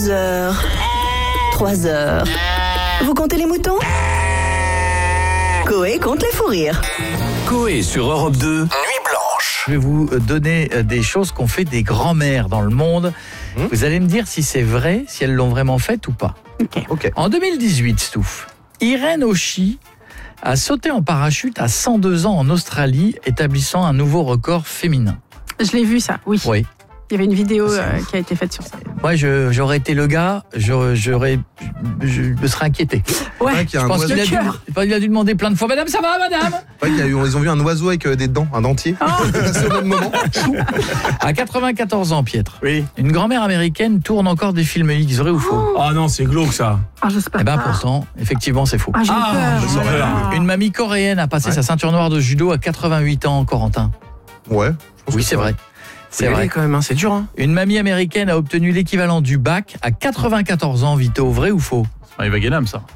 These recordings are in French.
2 heures, 3 heures. Vous comptez les moutons? Coé compte les fous rires. Coé sur Europe 2, Nuit Blanche. Je vais vous donner des choses qu'ont fait des grands-mères dans le monde. Vous allez me dire si c'est vrai, si elles l'ont vraiment fait ou pas. Ok. En 2018, Stouff, Irène Oshie a sauté en parachute à 102 ans en Australie, établissant un nouveau record féminin. Je l'ai vu ça, oui. Oui. Il y avait une vidéo qui a été faite sur ça. Moi, j'aurais été le gars, je me serais inquiété. Ouais, qu'il y a Je un pense oiseau. qu'il a dû demander plein de fois, madame, ça va, madame? Ils ont vu un oiseau avec des dents, un dentier. C'est au même moment. À 94 ans, Pietre, Oui. une grand-mère américaine tourne encore des films X, vrai ou faux? Ah non, c'est glauque ça. Ah, j'espère Eh ben pas. pourtant, effectivement, c'est faux. Ah, j'ai Ah, peur. j'ai peur. Une mamie coréenne a passé sa ceinture noire de judo à 88 ans, Corentin. Ouais. je pense Oui, que c'est vrai. C'est vrai. quand même, hein, c'est dur. Hein. Une mamie américaine a obtenu l'équivalent du bac à 94 ans, Vito, vrai ou faux? Eva Guénam, ça.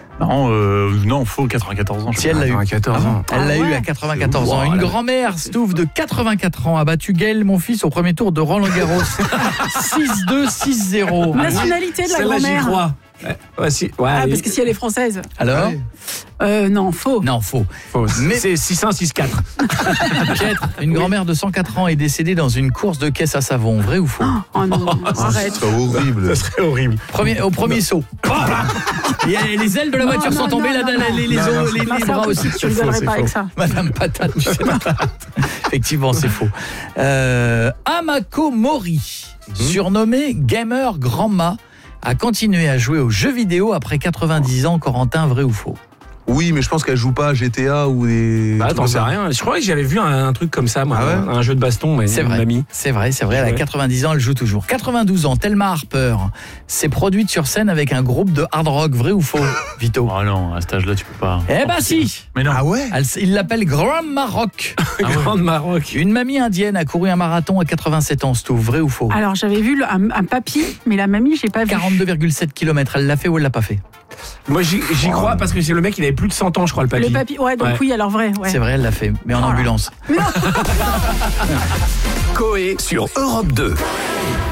Non, faux, 94 ans. Si elle l'a eu. 14 ans. Elle l'a eu ouais. à 94 ans. Wow, Une là. grand-mère, Stouff, de 84 ans, a battu Gaël, mon fils, au premier tour de Roland Garros. 6-2, 6-0. Nationalité de la Celle-là, j'y grand-mère. crois. Ouais, Ah, parce que si elle est française. Alors? Non, faux. Non, faux. Mais c'est 6-1, 6-4. Pietre, une grand-mère de 104 ans est décédée dans une course de caisse à savon. Vrai ou faux? Oh non, Ça arrête. serait horrible. Ça serait horrible. Au premier saut. Il y a les ailes de la voiture Non, sont non, tombées, non, là, non. les os, les Non, c'est bras aussi. impossible, tu rigolerais pas avec ça. Madame Patate, tu sais pas. Effectivement, c'est faux. Amako Mori, surnommé Gamer Grandma, a continué à jouer aux jeux vidéo après 90 ans. Corentin, vrai ou faux? Oui, mais je pense qu'elle joue pas à GTA ou des. Bah, trucs t'en comme sais ça. rien. Je crois que j'avais vu un truc comme ça, moi. Ah ouais Un jeu de baston, mais C'est une vrai. mamie. C'est vrai. Elle a Ouais. 90 ans, elle joue toujours. 92 ans, Thelma Harper s'est produite sur scène avec un groupe de hard rock. Vrai ou faux, Vito? Ah non, à cet âge-là, tu peux pas. Eh ben si. Mais non. Ah ouais. Il l'appelle Grandma Rock. Grande Maroc. Une mamie indienne a couru un marathon à 87 ans. Stouff, vrai ou faux? Alors, j'avais vu un papy, mais la mamie, j'ai pas vu. 42,7 km. Elle l'a fait ou elle l'a pas fait? Moi, j'y crois parce que c'est le mec, il avait plus de 100 ans, je crois, le papy. Le papy, ouais, donc Ouais. oui, alors vrai. Ouais. C'est vrai, elle l'a fait, mais en ambulance. Coé sur Europe 2.